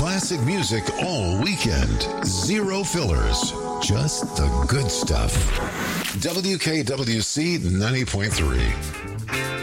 classic music all weekend. Zero fillers. Just the good stuff. WKWC 90.3.